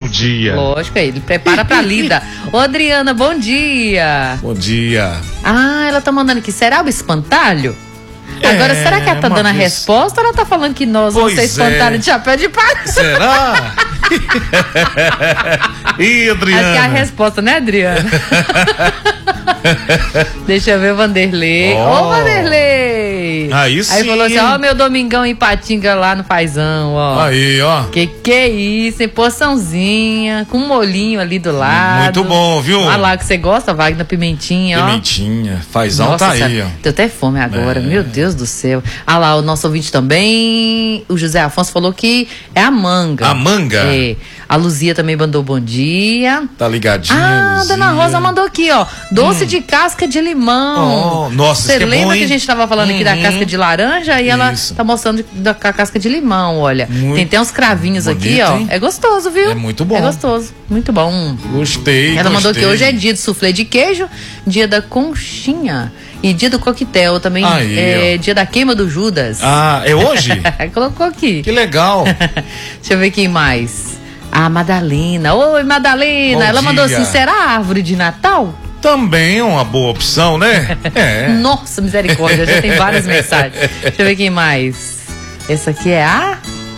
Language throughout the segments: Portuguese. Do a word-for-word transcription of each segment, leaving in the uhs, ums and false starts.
dia. Lógico, ele prepara pra lida. Ô, Adriana, bom dia. Bom dia. Ah, ela tá mandando aqui, será o espantalho? Agora, É, será que ela tá dando a vez... resposta ou ela tá falando que nós vamos ser espantalho é. de chapéu de palha? Será? Ih, Adriana. Acho que é a resposta, né, Adriana? Deixa eu ver o Vanderlei. Ô, oh. oh, Vanderlei! Aí sim. Aí falou assim, ó, meu domingão em Patinga lá no Paizão, ó. Aí, ó. Que que é isso, hein? Porçãozinha, com um molhinho ali do lado. Muito bom, viu? Olha lá que você gosta, Wagner, pimentinha, ó. Pimentinha, Fazão tá aí, ó. Tô até fome agora, é. Meu Deus do céu. Ah lá, o nosso ouvinte também, o José Afonso falou que é a manga. A manga? É. A Luzia também mandou bom dia. Tá ligadinha, Ah, Luzia. Dona Rosa mandou aqui, ó. Doce hum. de casca de limão. Oh, nossa, Você isso lembra é bom, que a gente tava falando uhum. aqui da casca de laranja e isso. ela tá mostrando da casca de limão, olha. Muito Tem até uns cravinhos bonito, aqui, ó. Hein? É gostoso, viu? É muito bom. É gostoso, muito bom. Gostei, Ela gostei. mandou que hoje é dia de soufflé de queijo, dia da conchinha e dia do coquetel também. Aí, é ó. dia da queima do Judas. Ah, é hoje? Colocou aqui. Que legal. Deixa eu ver quem mais. A Madalena. Oi, Madalena. Bom Ela dia. mandou assim, será a árvore de Natal? Também é uma boa opção, né? É. Nossa, misericórdia, já tem várias mensagens. Deixa eu ver quem mais. Essa aqui é a...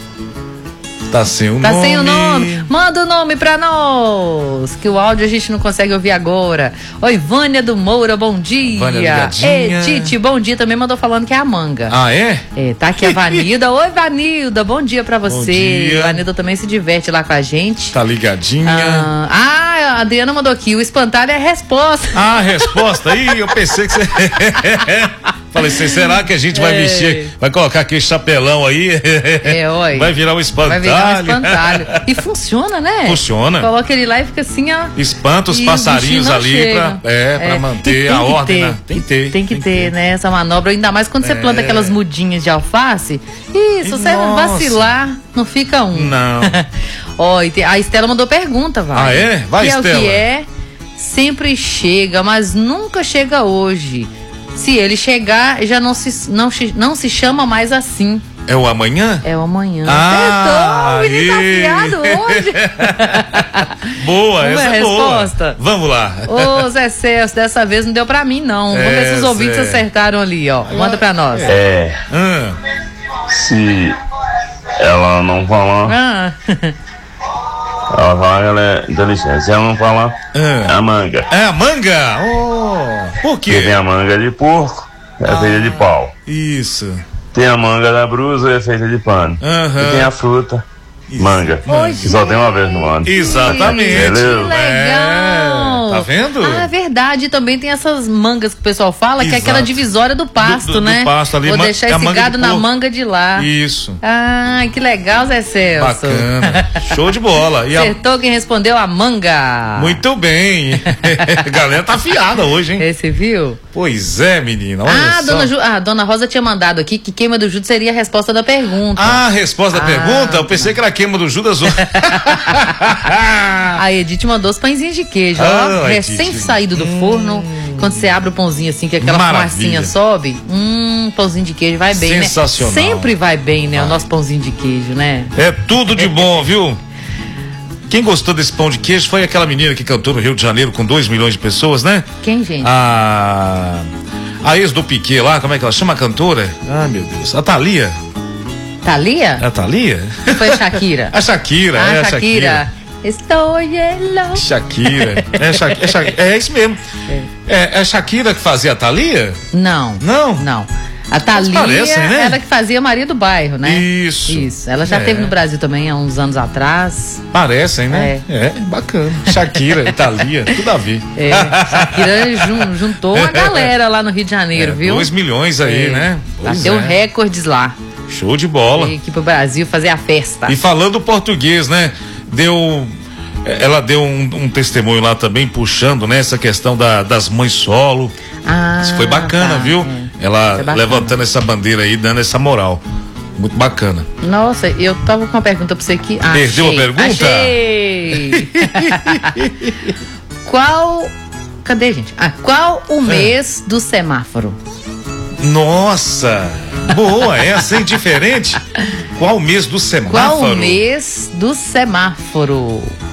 Tá sem o tá nome. Tá sem o nome. Manda o nome pra nós, que o áudio a gente não consegue ouvir agora. Oi, Vânia do Moura, bom dia. Vânia ligadinha. Edith, bom dia, também mandou falando que é a manga. Ah, é? É, tá aqui a Vanilda. Oi, Vanilda, bom dia pra você. Bom dia. A Vanilda também se diverte lá com a gente. Tá ligadinha. Ah, ah, a Adriana mandou aqui, o espantalho é a resposta. Ah, a resposta? Ih, eu pensei que você... Falei assim, será que a gente vai é. vestir, vai colocar aquele chapelão aí? É, oi. Vai virar um espantalho. Vai virar um espantalho. E funciona, né? Funciona. Coloca ele lá e fica assim, ó. Espanta os passarinhos ali pra, é, pra é. manter a ordem. Né? Tem que ter. Tem que tem ter, ter, né? Essa manobra, ainda mais quando você é. planta aquelas mudinhas de alface. Isso, você Nossa. vacilar, não fica um. Não. Ó, a Estela mandou pergunta, vai. Ah, é? Vai, que Estela. É o que é, sempre chega, mas nunca chega hoje. Se ele chegar, já não se, não, não se chama mais assim. É o amanhã? É o amanhã. Ah, o menino tá afiado hoje. Boa, essa é resposta. Boa. Vamos lá. Ô, Zé Celso, dessa vez não deu pra mim, não. Vamos é, ver se os ouvintes Zé. acertaram ali, ó. Manda pra nós. É. Hum. Se ela não falar... Ah. Ela fala, ela é inteligente. Se ela não falar, é a manga. É a manga? Oh, por quê? Porque tem a manga de porco, é ah, feita de pau. Isso. Tem a manga da brusa, é feita de pano. Uhum. E tem a fruta, isso. manga. Oi, que só tem uma vez no ano. Exatamente. Beleza? Que legal. É, tá vendo? Ah, é verdade. Também tem essas mangas que o pessoal fala, Exato. que é aquela divisória do pasto, do, do, né? Do pasto ali. Vou deixar esse gado de na manga de lá. Isso. Ah, que legal, Zé Celso. Bacana. Show de bola. E Acertou a... quem respondeu a manga. Muito bem. A galera tá afiada hoje, hein? Esse viu? Pois é, menina. Olha ah, só. Dona Ju... ah, Dona Rosa tinha mandado aqui que queima do Judas seria a resposta da pergunta. Ah, a resposta da ah, pergunta? Eu pensei que era queima do Judas. A Edith mandou os pãezinhos de queijo, ó, oh, recém saído do hum, forno. Quando você abre o pãozinho assim, que aquela fumacinha sobe, hum, pãozinho de queijo vai bem, Sensacional. né? Sempre vai bem, né? Vai. O nosso pãozinho de queijo, né? É tudo de bom, viu? Quem gostou desse pão de queijo foi aquela menina que cantou no Rio de Janeiro com dois milhões de pessoas, né? Quem, gente? A, a ex do Piquet lá, como é que ela chama a cantora? Ah, meu Deus, a Thalia. Thalia? A Thalia? Foi a Shakira. A Shakira, ah, é a Shakira. Shakira. Estou yellow. Shakira. É, Sha é, Sha é isso mesmo. É. É, é a Shakira que fazia a Thalia? Não. Não? Não. A Thalia, parecem, né? Ela que fazia Maria do Bairro, né? Isso. Isso. Ela já é. esteve no Brasil também há uns anos atrás. Parecem, né? É, é bacana. Shakira e Thalia, tudo a ver. É, Shakira jun, juntou uma galera lá no Rio de Janeiro, é, viu? Dois milhões aí, é. né? Bateu é. recordes lá. Show de bola. E aqui pro Brasil fazer a festa. E falando português, né? Deu... Ela deu um, um testemunho lá também, puxando, né, essa questão da, das mães solo. Ah, isso foi bacana, tá, viu? É. Ela bacana. levantando essa bandeira aí, dando essa moral. Muito bacana. Nossa, eu tava com uma pergunta pra você aqui. Ah, Perdeu achei, a pergunta? Achei. Qual... Cadê, gente? Ah, qual o mês do semáforo? Nossa! Boa, essa, hein? Diferente. Qual o mês do semáforo? Qual o mês do semáforo?